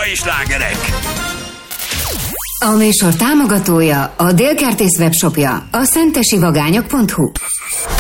Zenei slágerek. A műsor támogatója, a Dél Kertész webshopja, a szentesivagányok.hu.